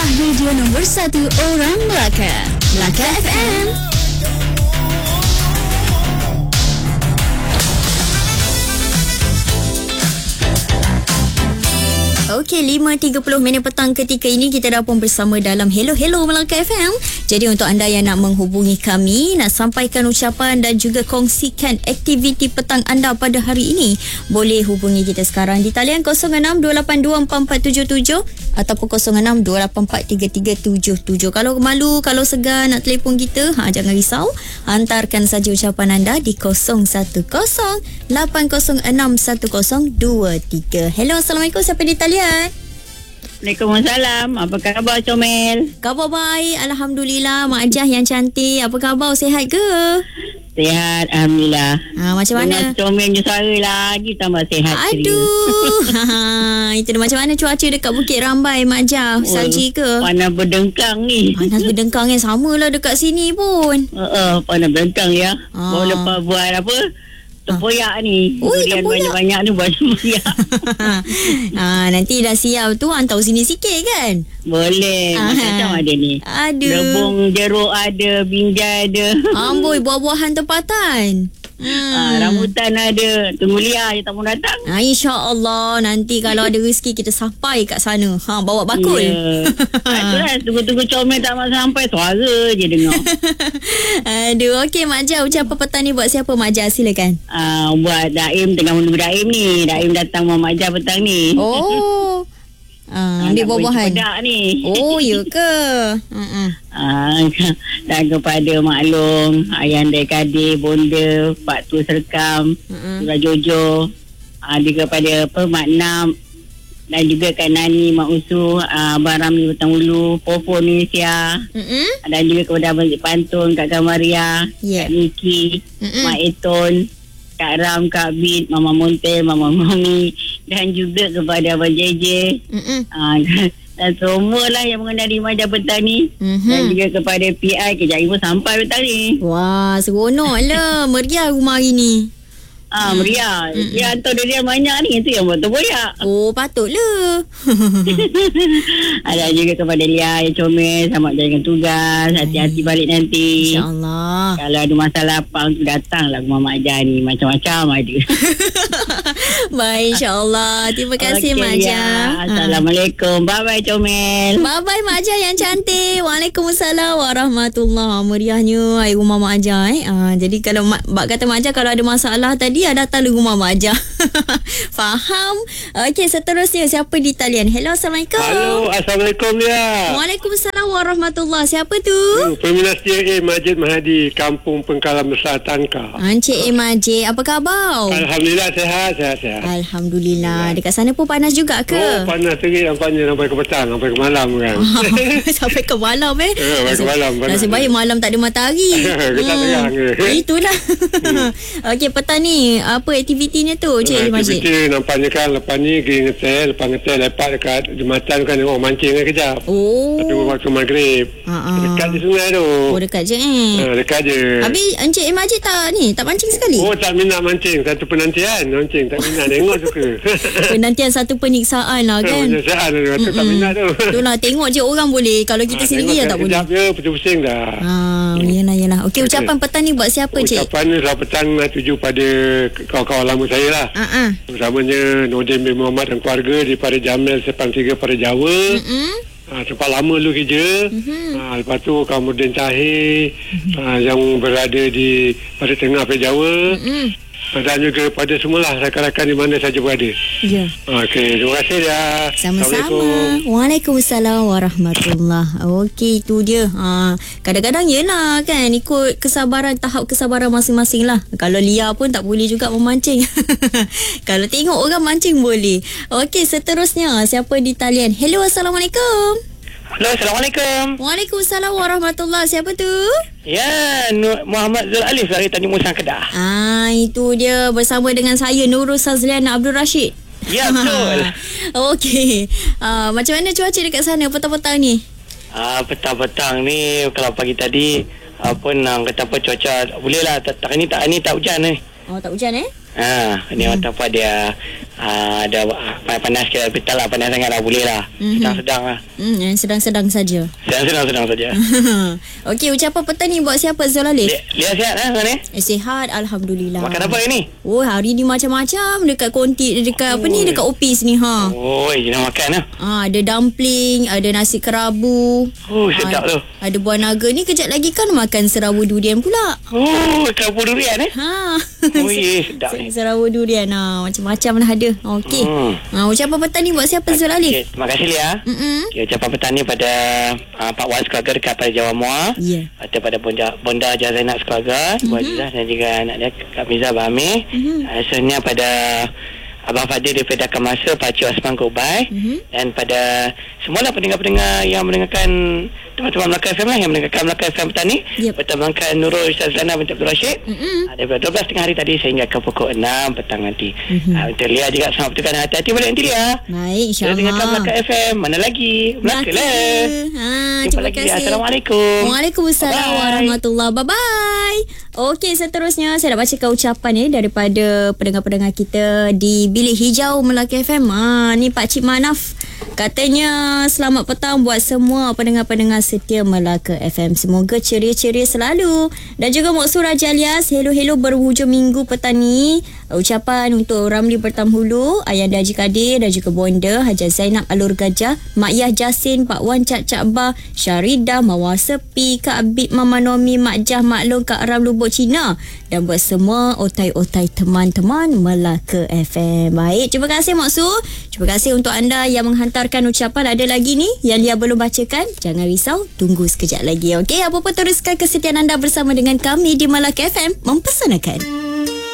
adalah radio nombor 1 orang Melaka. Melaka FM. Okey, 5.30 petang ketika ini kita dah pun bersama dalam Hello Melaka FM. Jadi untuk anda yang nak menghubungi kami, nak sampaikan ucapan dan juga kongsikan aktiviti petang anda pada hari ini, boleh hubungi kita sekarang di talian 0628244777 ataupun 0628433377. Kalau malu, kalau segan nak telefon kita, jangan risau. Hantarkan saja ucapan anda di 0108061023. Hello, Assalamualaikum. Siapa di talian? Waalaikumsalam. Apa khabar, Comel? Khabar baik, Alhamdulillah. Mak Ajah yang cantik, apa khabar? Sihat ke? Sihat, Alhamdulillah. Macam mana? Dengan Comel je suara lagi tambah sihat. Aduh. Itu macam mana cuaca dekat Bukit Rambai, Mak Ajah? Salji ke? Panas berdengkang ni. Panas berdengkang sama lah dekat sini pun. Panas berdengkang ya. Baru lepas buat apa? Tempoyak ni. Durian banyak-banyak ni buat tempoyak. Nanti dah siap tu hantar sini sikit kan? Boleh. Macam ada ni. Aduh. Rebung jeruk ada, binjai ada. Amboi, buah-buahan tempatan. Rambutan ada. Tunggu Lia je tak mau datang. InsyaAllah nanti kalau ada rezeki kita sampai kat sana. Bawa bakul. Itulah, tunggu-tunggu Comel tak mau sampai, suara je dengar. Aduh, okey Mak Jah, ucapan petang ni buat siapa Mak Jah? Silakan. Buat Daim, tengah menunggu Daim ni. Daim datang Mak Jah petang ni. Oh. Ambil buah-buahan. Pedak ni. Oh, ya ke? Dan kepada Mak Long, Ayah Andai Kadir, Bonda, Pak Tu Serkam, Surah Jojo, juga kepada Mak Nam, dan juga Kak Nani, Mak Usu, Abang Ramli Petang Ulu, Popo Indonesia, dan juga kepada Abang Zik Pantun, Kak Kamaria, Kak Niki, Mak Eton, Kak Ram, Kak Bid, Mama Montel, Mama Mami, dan juga kepada Abang JJ, dan semualah yang mengenali Majah petang ni, dan juga kepada PI, kejap lagi pun sampai petang ni. Wah, seronok lah. Meriah rumah hari ni. Meriah. Dia hantar durian banyak ni, itu yang buat tempoyak. Oh, patutlah. Ada juga kepada Lia yang Comel, selamat jalankan tugas, hati-hati balik nanti. InsyaAllah. Kalau ada masalah apa, datanglah rumah Mak Jah ni, macam-macam ada. Baik, insyaAllah. Terima kasih Mak Jah. Assalamualaikum. Bye-bye Comel. Bye-bye Mak Jah yang cantik. Waalaikumsalam warahmatullahi. Meriahnya air rumah Mak Jah. Jadi kalau Mak kata Mak Jah, kalau ada masalah tadi, datang rumah Mak Jah. Faham? Okey, seterusnya siapa di talian? Hello, Assalamualaikum. Halo, Assalamualaikum ya. Waalaikumsalam warahmatullahi. Siapa tu? Peminat CIA Majid Mahadi, Kampung Pengkalan Besar Tanka. Encik Majid, apa khabar? Alhamdulillah, sehat. Alhamdulillah. Dekat sana pun panas juga ke? Oh, panas terik nampaknya sampai ke petang, sampai ke malam kan. Sampai ke malam sampai ke malam. Nasib baik malam tak ada matahari. Kita terang ke. Itulah. Okey, petang ni apa aktivitinya tu, Cik Majid? Aktiviti nampaknya kan lepas ni pergi ngetel, lepas ngetel lepas dekat jembatan kan tengok mancing kan kejap. Tunggu waktu maghrib. Dekat di sungai tu. Oh, dekat je dekat je. Habis Encik Majid tak mancing sekali? Oh, tak minat mancing. Satu penantian mancing, tak minat tengok suka. Penantian satu penyiksaan lah kan. Penyiksaan tu tak minat tu. Itulah, tengok je orang boleh. Kalau kita sendiri tak boleh. Sekejap je pusing dah. Yelah. Okey, ucapan petang ni buat siapa, Cik? Ucapan ni selamat petang tuju pada kawan-kawan lama saya lah. Utamanya Nordin bin Muhammad dan keluarga di Pada Jamil Sepang 3 pada Jawa. Tempat lama dulu kerja. Lepas tu kemudian Tahir yang berada di Pada Tengah pada Jawa. Dan juga pada semualah rakan-rakan di mana saja berada. Ya. Okey, terima kasih ya. Sama-sama. Waalaikumsalam warahmatullahi. Okey, itu dia. Kadang-kadang yelah kan, ikut tahap kesabaran masing-masing lah. Kalau Lia pun tak boleh juga memancing. Kalau tengok orang mancing boleh. Okey, seterusnya siapa di talian? Hello, Assalamualaikum. Halo, Assalamualaikum. Waalaikumsalam warahmatullahi. Siapa tu? Ya, Muhammad Zul Alif dari Tanjung Musang, Kedah. Itu dia bersama dengan saya, Nurul Sazliana Abdul Rashid. Ya, betul. Okey. Macam mana cuaca dekat sana petang-petang ni? Petang-petang ni, kalau pagi tadi kata apa cuaca boleh lah. Ini tak hujan ni. Oh, tak hujan Ni orang tempat dia ada panas sikit tapi tak lah panas sangat lah, boleh lah. Sedang-sedang lah. Yang sedang-sedang saja. Sedang-sedang saja. Okey, ucapan petang ni buat siapa, Zul Alif? Lia sihat lah sebenarnya? Sihat, Alhamdulillah. Makan apa ni? Oh, hari ni macam-macam dekat konti, dekat apa ni, dekat opis ni ha. Oh, nak makan lah. Ada dumpling, ada nasi kerabu. Oh, sedap tu. Ada buah naga ni, kejap lagi kan makan serabu durian pula. Oh, kerabu durian Ha. Oh, sedap ni. Serabu durian macam-macam lah ada. Okey. Ucapan petang ni buat siapa, Zul Alif? Okay, terima kasih Lia. Ucapan petang ni pada Pak Wan sekeluarga dekat pada Jawa Muar. Atau pada Bonda Haji Zainab sekeluarga, Bu Azizah dan juga anak dia Kak Miza Bahami. Asalnya pada Abang Fadil daripada Kamasa, Pakcik Osman Kubai, dan pada semua pendengar-pendengar yang mendengarkan teman-teman Melaka FM lah, yang mendengarkan Melaka FM petang ni, bertambahkan Nurul Ustaz Zana binti Abdul Rashid, daripada 12 tengah hari tadi sehingga ke pukul 6 petang nanti. Untuk Lia juga selamat betulkan, hati-hati balik nanti Lia. Baik, insyaAllah. Dengarkan Melaka FM, mana lagi? Melaka lah. Jumpa lagi. Assalamualaikum. Waalaikumsalam warahmatullahi. Bye-bye. Okey, seterusnya saya nak bacakan ucapan daripada pendengar-pendengar kita di Bilik Hijau Melaka FM. Ni Pak Cik Manaf. Katanya selamat petang buat semua pendengar-pendengar setia Melaka FM. Semoga ceria-ceria selalu. Dan juga Mak Surah Jalias, hello berhujung minggu petang ni. Ucapan untuk Ramli Bertamhulu, Ayanda Haji Kadir dan juga Bonda Haji Zainab Alur Gajah, Mak Yah Jasin, Pak Wan Cak Ba, Syaridah, Mawar Sepi, Kak Abid, Mama Nomi, Mak Jah, Mak Long, Kak Ram Lubuk Cina, dan buat semua otai-otai teman-teman Melaka FM. Baik, terima kasih Mak Su. Terima kasih untuk anda yang menghantarkan ucapan. Ada lagi ni yang dia belum bacakan. Jangan risau, tunggu sekejap lagi. Okey, apa-apa teruskan kesetiaan anda bersama dengan kami di Melaka FM Mempersanakan.